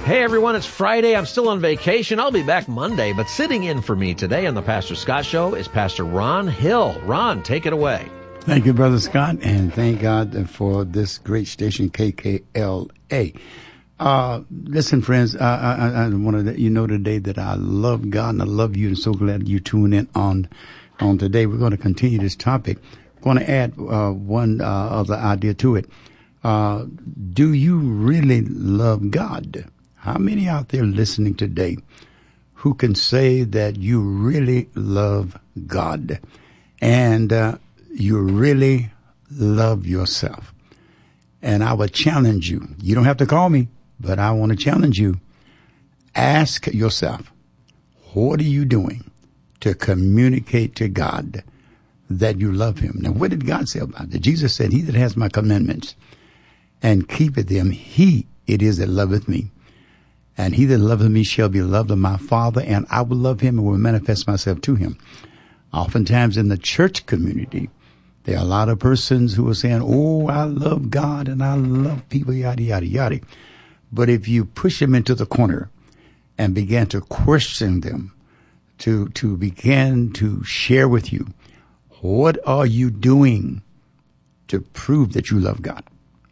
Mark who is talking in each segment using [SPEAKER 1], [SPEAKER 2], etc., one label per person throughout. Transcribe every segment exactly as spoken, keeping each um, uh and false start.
[SPEAKER 1] Hey everyone, it's Friday. I'm still on vacation. I'll be back Monday, but sitting in for me today on the Pastor Scott Show is Pastor Ron Hill. Ron, take it away.
[SPEAKER 2] Thank you, Brother Scott, and thank God for this great station, K K L A. Uh, listen, friends, I, I, I want to let you know today that I love God and I love you, and so glad you tune in on on today. We're going to continue this topic. We're going to add uh, one uh, other idea to it. Uh, do you really love God? How many out there listening today who can say that you really love God and uh, you really love yourself? And I would challenge you. You don't have to call me, but I want to challenge you. Ask yourself, what are you doing to communicate to God that you love him? Now, what did God say about it? Jesus said, he that has my commandments and keepeth them, he it is that loveth me. And he that loveth me shall be loved of my Father, and I will love him and will manifest myself to him. Oftentimes in the church community, there are a lot of persons who are saying, oh, I love God and I love people, yada, yada, yada. But if you push them into the corner and begin to question them, to, to begin to share with you, what are you doing to prove that you love God?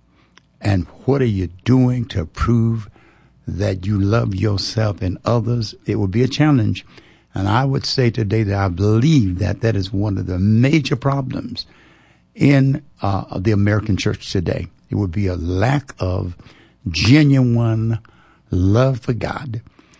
[SPEAKER 2] And what are you doing to prove that you love yourself and others? It will be a challenge. And I would say today that I believe that that is one of the major problems in uh, the American church today. It would be a lack of genuine love for God,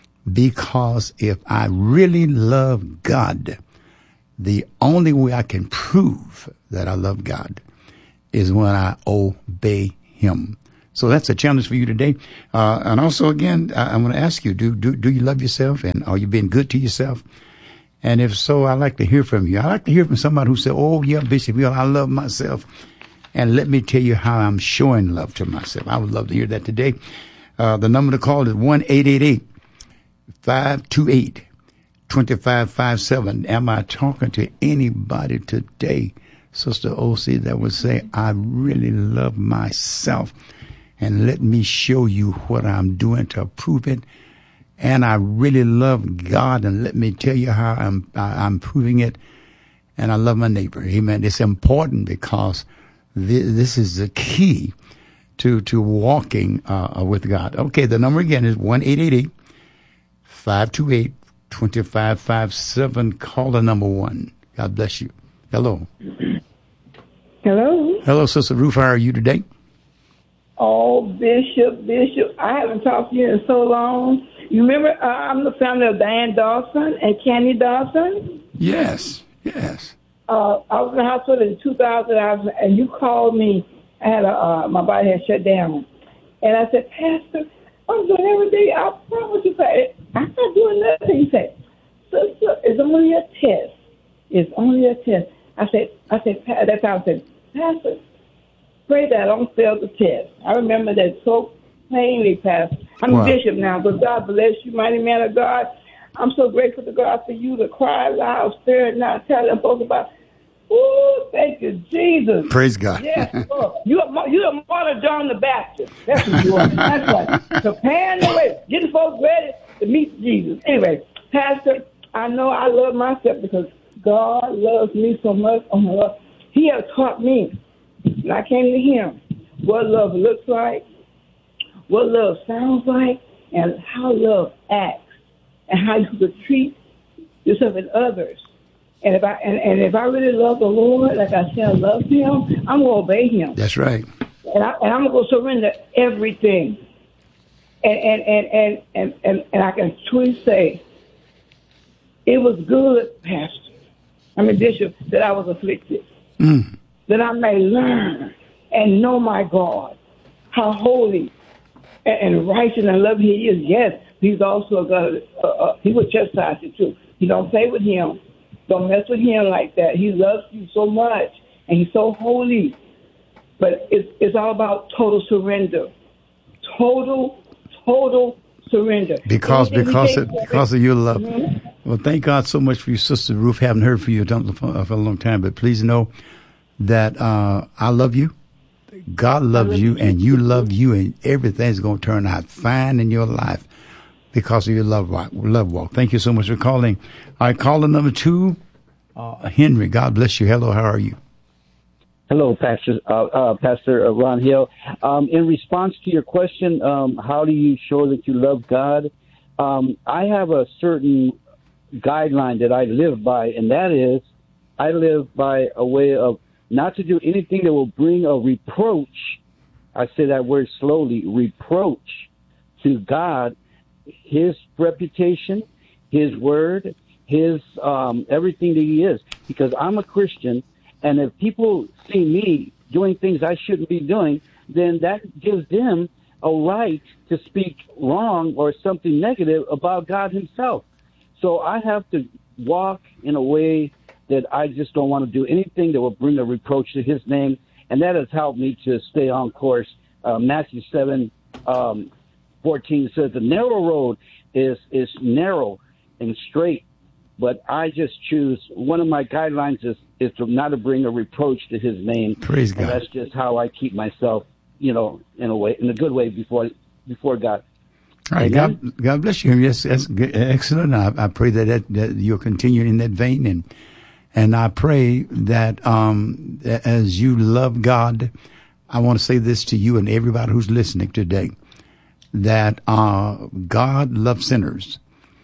[SPEAKER 2] because if I really love God, the only way I can prove that I love God is when I obey him. So that's a challenge for you today. Uh, and also, again, I, I'm going to ask you, do, do, do you love yourself, and are you being good to yourself? And if so, I'd like to hear from you. I'd like to hear from somebody who said, oh, yeah, Bishop, yeah, I love myself. And let me tell you how I'm showing love to myself. I would love to hear that today. Uh, the number to call is one eight eight eight, five two eight, two five five seven. Am I talking to anybody today, Sister O C, that would say, I really love myself, and let me show you what I'm doing to prove it. And I really love God, and let me tell you how I'm, I'm proving it. And I love my neighbor. Amen. It's important because th- this is the key to, to walking uh, with God. Okay, the number again is one eight eight eight, five two eight, two five five seven. Caller number one. God bless you. Hello.
[SPEAKER 3] Hello.
[SPEAKER 2] Hello, Sister Ruth. How are you today?
[SPEAKER 3] Oh, Bishop, Bishop, I haven't talked to you in so long. You remember uh, I'm the family of Diane Dawson and Kenny Dawson?
[SPEAKER 2] Yes, yes.
[SPEAKER 3] Uh, I was in the hospital in two thousand, and you called me. I had a, uh, my body had shut down. And I said, Pastor, I'm doing everything. I promise you, I'm not doing nothing. He said, Sister, it's only a test. It's only a test. I said, I said, at that time I said, Pastor, pray that I don't fail the test. I remember that so plainly, Pastor. I'm
[SPEAKER 2] wow.
[SPEAKER 3] a bishop now, but God bless you, mighty man of God. I'm so grateful to God for you to cry loud, spirit not, tell them folks about, ooh, thank you, Jesus.
[SPEAKER 2] Praise God.
[SPEAKER 3] Yes, Lord. You're, you're a martyr John the Baptist. That's what you are. That's right. Preparing the way, getting folks ready to meet Jesus. Anyway, Pastor, I know I love myself because God loves me so much. Oh, my Lord. He has taught me, and I came to him, what love looks like, what love sounds like, and how love acts, and how you could treat yourself and others. And if I and, and if I really love the Lord, like I said, I love him, I'm going to obey him.
[SPEAKER 2] That's right.
[SPEAKER 3] And, I, and I'm going to surrender everything. And and, and, and, and, and and I can truly say, it was good, Pastor, I mean, Bishop, that I was afflicted. Mm. That I may learn and know my God, how holy and, and righteous and loving he is. Yes, he's also a God. Uh, uh, he will chastise you too. You don't play with him. Don't mess with him like that. He loves you so much, and he's so holy. But it's it's all about total surrender. Total, total surrender.
[SPEAKER 2] Because because of, because of your love.
[SPEAKER 3] Mm-hmm.
[SPEAKER 2] Well, thank God so much for you, Sister Ruth. Haven't heard from you for a long time, but please know that uh, I love you, God loves you, and you love you, and everything's going to turn out fine in your life because of your love walk. Love walk. Thank you so much for calling. All right, caller number two, uh, Henry. God bless you. Hello, how are you?
[SPEAKER 4] Hello, Pastor uh, uh, Pastor Ron Hill. Um, in response to your question, um, how do you show that you love God? Um, I have a certain guideline that I live by, and that is I live by a way of not to do anything that will bring a reproach. I say that word slowly, reproach to God, his reputation, his word, his um, everything that he is. Because I'm a Christian, and if people see me doing things I shouldn't be doing, then that gives them a right to speak wrong or something negative about God himself. So I have to walk in a way that I just don't want to do anything that will bring a reproach to his name, and that has helped me to stay on course. Uh, Matthew seven um, fourteen says the narrow road is is narrow and straight, but I just choose, one of my guidelines is, is to not to bring a reproach to his name.
[SPEAKER 2] Praise God.
[SPEAKER 4] And that's just how I keep myself, you know, in a way, in a good way before before God.
[SPEAKER 2] All right,
[SPEAKER 4] Amen?
[SPEAKER 2] God, God bless you. Yes, that's good, excellent. I, I pray that, that, that you'll continue in that vein, and and I pray that um, as you love God, I want to say this to you and everybody who's listening today, that uh, God loves sinners,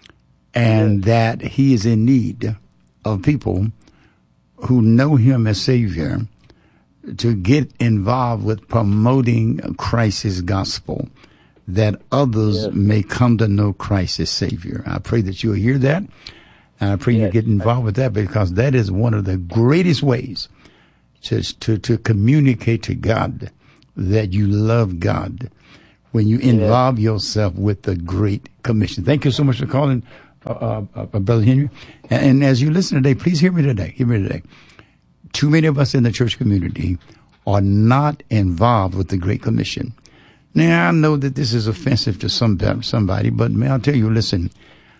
[SPEAKER 2] and that he is in need of people who know him as Savior to get involved with promoting Christ's gospel, that others yes. may come to know Christ as Savior. I pray that you'll hear that, and I pray yes. you get involved with that, because that is one of the greatest ways to, to, to communicate to God that you love God, when you involve yes. yourself with the Great Commission. Thank you so much for calling, uh, uh, uh, Brother Henry. And, and as you listen today, please hear me today. Hear me today. Too many of us in the church community are not involved with the Great Commission. Now, I know that this is offensive to some somebody, but may I tell you, listen,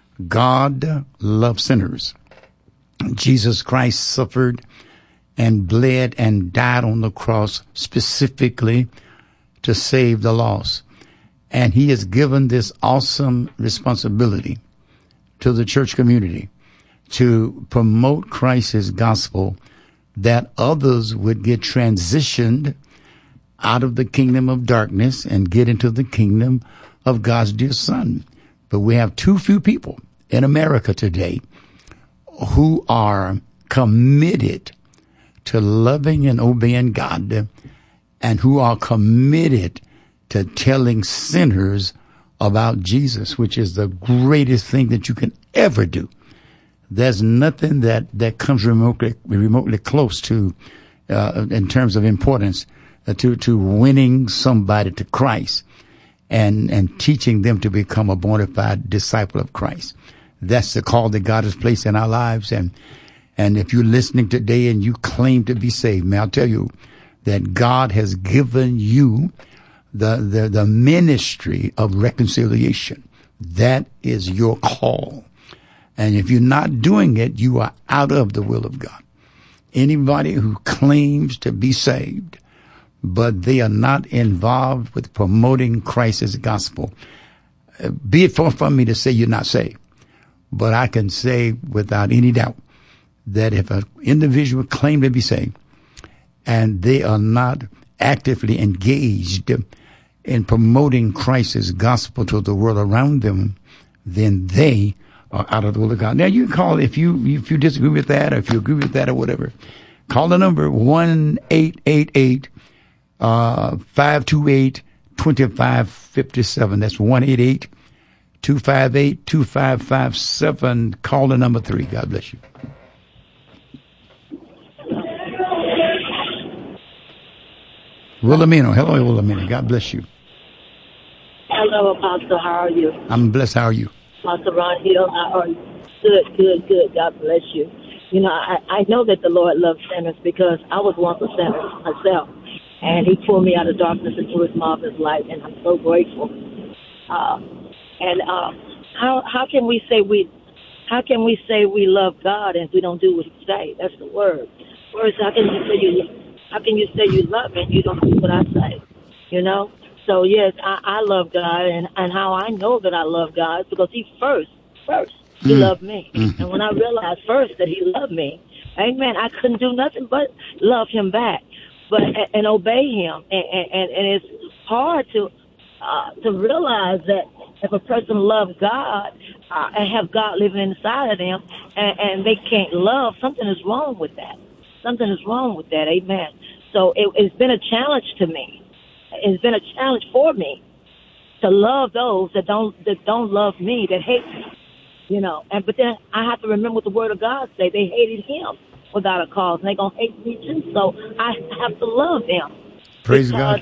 [SPEAKER 2] God loves sinners. Jesus Christ suffered and bled and died on the cross specifically to save the lost. And he has given this awesome responsibility to the church community to promote Christ's gospel, that others would get transitioned out of the kingdom of darkness and get into the kingdom of God's dear Son. But we have too few people in America today who are committed to loving and obeying God, and who are committed to telling sinners about Jesus, which is the greatest thing that you can ever do. There's nothing that, that comes remotely, remotely close to, uh, in terms of importance, uh, to, to winning somebody to Christ and, and teaching them to become a bona fide disciple of Christ. That's the call that God has placed in our lives. And, and if you're listening today and you claim to be saved, may I tell you that God has given you the, the, the ministry of reconciliation. That is your call. And if you're not doing it, you are out of the will of God. Anybody who claims to be saved, but they are not involved with promoting Christ's gospel, be it far from me to say you're not saved. But I can say without any doubt that if an individual claims to be saved and they are not actively engaged in promoting Christ's gospel to the world around them, then they are out of the will of God. Now, you can call, if you if you disagree with that, or if you agree with that, or whatever, call the number one eight eight eight, five two eight, two five five seven. That's one eight eight, two five eight, two five five seven. Call the number three. God bless you. Wilhelmina. Hello, Wilhelmina. God bless you.
[SPEAKER 5] Hello, Apostle. How are you?
[SPEAKER 2] I'm blessed. How are you?
[SPEAKER 5] Apostle Ron Hill. How are you? Good, good, good. God bless you. You know, I, I know that the Lord loves sinners because I was once a sinner myself. And he pulled me out of darkness into his marvelous light, and I'm so grateful. Uh, and uh, how how can we say we how can we say we love God if we don't do what he say? That's the word. Words, how can you say you How can you say you love me and you don't do what I say? You know? So, yes, I, I love God, and, and how I know that I love God is because he first, first, he mm. loved me. Mm. And when I realized first that he loved me, amen, I couldn't do nothing but love him back but and, and obey him. And, and, and it's hard to uh, to realize that if a person loves God uh, and have God living inside of them and, and they can't love, something is wrong with that. Something is wrong with that, amen. So it, it's been a challenge to me. It's been a challenge for me to love those that don't that don't love me, that hate me, you know. And but then I have to remember what the Word of God say. They hated him without a cause, and they gonna hate me too. So I have to love them.
[SPEAKER 2] Praise
[SPEAKER 5] because,
[SPEAKER 2] God.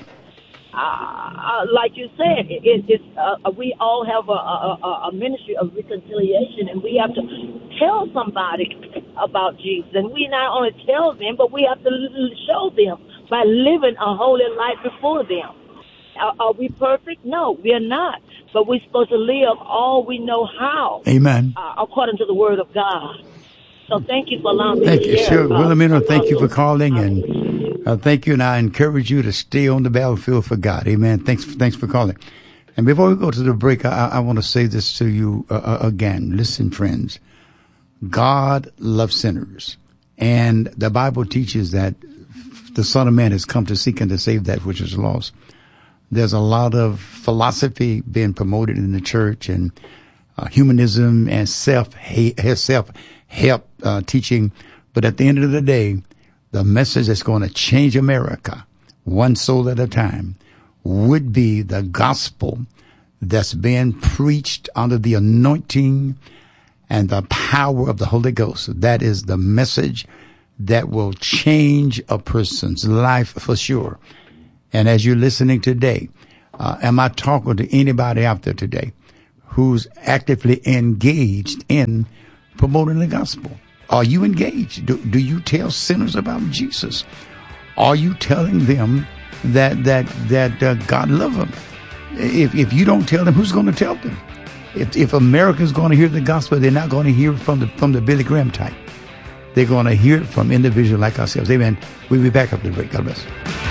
[SPEAKER 5] Uh, like you said, it, it, it's uh, we all have a, a, a ministry of reconciliation, and we have to tell somebody about Jesus. And we not only tell them, but we have to show them by living a holy life before them. Are, are we perfect? No, we are not. But we're supposed to live all we know how.
[SPEAKER 2] Amen.
[SPEAKER 5] Uh, according to the Word of God. So thank you for allowing me
[SPEAKER 2] thank
[SPEAKER 5] to
[SPEAKER 2] you,
[SPEAKER 5] share.
[SPEAKER 2] Sure,
[SPEAKER 5] Uh,
[SPEAKER 2] Wilhelmina, thank you for calling, and uh, thank you. And I encourage you to stay on the battlefield for God. Amen. Thanks, thanks for calling. And before we go to the break, I, I want to say this to you uh, again. Listen, friends. God loves sinners, and the Bible teaches that the Son of Man has come to seek and to save that which is lost. There's a lot of philosophy being promoted in the church, and uh, humanism and self self help uh, teaching. But at the end of the day, the message that's going to change America, one soul at a time, would be the gospel that's being preached under the anointing and the power of the Holy Ghost. That is the message that will change a person's life for sure. And as you're listening today, uh, am I talking to anybody out there today who's actively engaged in promoting the gospel? Are you engaged? Do, do you tell sinners about Jesus? Are you telling them that that that uh, God loves them? If if you don't tell them, who's going to tell them? If if America's going to hear the gospel, they're not going to hear it from the from the Billy Graham type. They're going to hear it from individuals like ourselves. Amen. We'll be back after the break. God bless.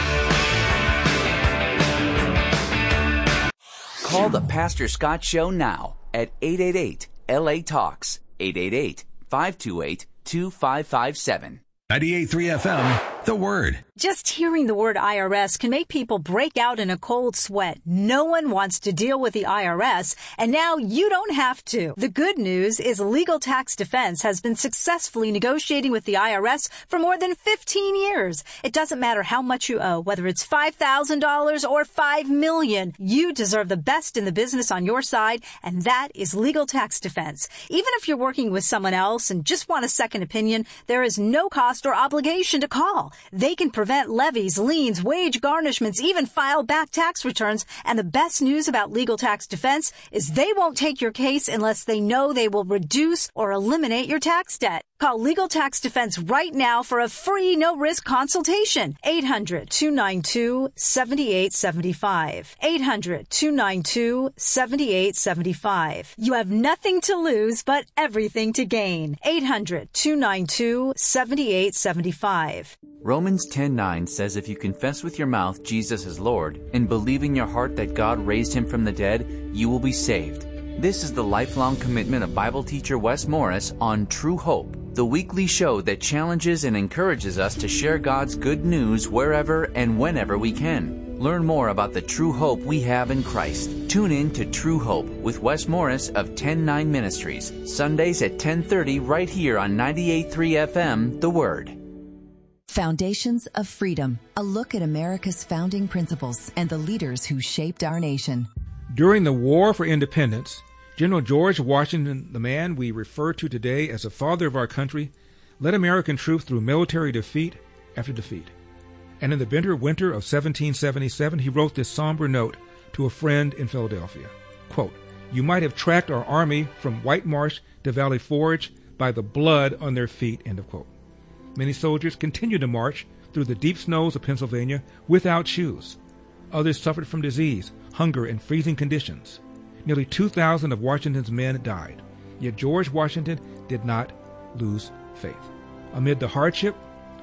[SPEAKER 6] Call the Pastor Scott Show now at eight eight eight L A Talks, eight eight eight, five two eight, two five five seven.
[SPEAKER 7] ninety-eight point three F M, The Word.
[SPEAKER 8] Just hearing the word I R S can make people break out in a cold sweat. No one wants to deal with the I R S, and now you don't have to. The good news is Legal Tax Defense has been successfully negotiating with the I R S for more than fifteen years. It doesn't matter how much you owe, whether it's five thousand dollars or five million dollars. You deserve the best in the business on your side, and that is Legal Tax Defense. Even if you're working with someone else and just want a second opinion, there is no cost or obligation to call. They can prevent levies, liens, wage garnishments, even file back tax returns. And the best news about Legal Tax Defense is they won't take your case unless they know they will reduce or eliminate your tax debt. Call Legal Tax Defense right now for a free no-risk consultation. eight hundred, two nine two, seven eight seven five. eight hundred, two nine two, seven eight seven five. You have nothing to lose but everything to gain. eight hundred, two nine two, seven eight seven five.
[SPEAKER 6] Romans ten nine says if you confess with your mouth Jesus is Lord and believe in your heart that God raised him from the dead, you will be saved. This is the lifelong commitment of Bible teacher Wes Morris on True Hope, the weekly show that challenges and encourages us to share God's good news wherever and whenever we can. Learn more about the true hope we have in Christ. Tune in to True Hope with Wes Morris of ten nine Ministries, Sundays at ten thirty right here on ninety-eight point three F M, The Word.
[SPEAKER 9] Foundations of Freedom, a look at America's founding principles and the leaders who shaped our nation.
[SPEAKER 10] During the War for Independence, General George Washington, the man we refer to today as the father of our country, led American troops through military defeat after defeat. And in the bitter winter of seventeen seventy-seven, he wrote this somber note to a friend in Philadelphia. Quote, "You might have tracked our army from White Marsh to Valley Forge by the blood on their feet," end of quote. Many soldiers continued to march through the deep snows of Pennsylvania without shoes. Others suffered from disease, hunger, and freezing conditions. Nearly two thousand of Washington's men died. Yet George Washington did not lose faith. Amid the hardship,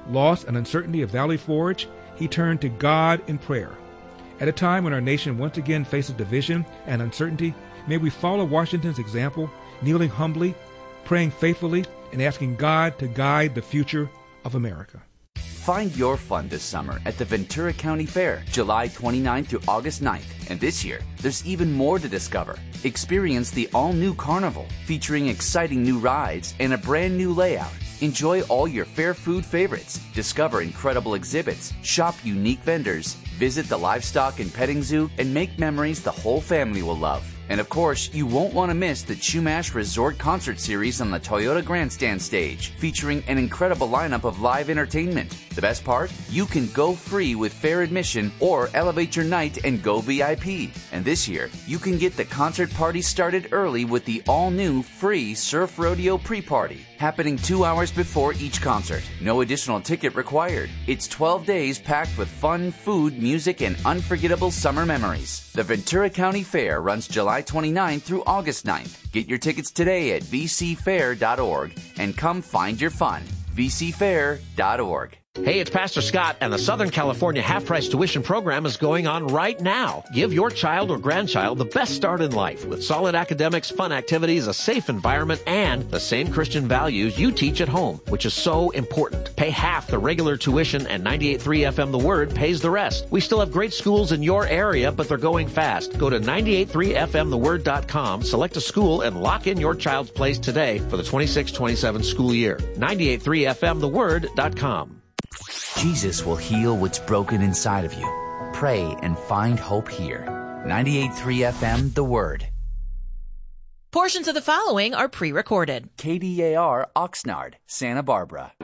[SPEAKER 10] loss, and uncertainty of Valley Forge, he turned to God in prayer. At a time when our nation once again faces division and uncertainty, may we follow Washington's example, kneeling humbly, praying faithfully, and asking God to guide the future of America.
[SPEAKER 6] Find your fun this summer at the Ventura County Fair, July twenty-ninth through August ninth. And this year, there's even more to discover. Experience the all-new Carnival, featuring exciting new rides and a brand new layout. Enjoy all your fair food favorites, discover incredible exhibits, shop unique vendors, visit the livestock and petting zoo, and make memories the whole family will love. And of course, you won't want to miss the Chumash Resort Concert Series on the Toyota Grandstand stage, featuring an incredible lineup of live entertainment. The best part? You can go free with fair admission or elevate your night and go V I P. And this year, you can get the concert party started early with the all-new free Surf Rodeo pre-party, happening two hours before each concert. No additional ticket required. It's twelve days packed with fun, food, music, and unforgettable summer memories. The Ventura County Fair runs July twenty-ninth through August ninth. Get your tickets today at v c fair dot org and come find your fun. v c fair dot org.
[SPEAKER 1] Hey, it's Pastor Scott, and the Southern California half-price tuition program is going on right now. Give your child or grandchild the best start in life with solid academics, fun activities, a safe environment, and the same Christian values you teach at home, which is so important. Pay half the regular tuition, and ninety-eight point three F M The Word pays the rest. We still have great schools in your area, but they're going fast. Go to ninety-eight point three F M the word dot com, select a school, and lock in your child's place today for the twenty-six twenty-seven school year. ninety-eight point three F M the word dot com.
[SPEAKER 6] Jesus will heal what's broken inside of you. Pray and find hope here. ninety-eight point three F M The Word.
[SPEAKER 11] Portions of the following are pre-recorded.
[SPEAKER 6] K D A R Oxnard, Santa Barbara.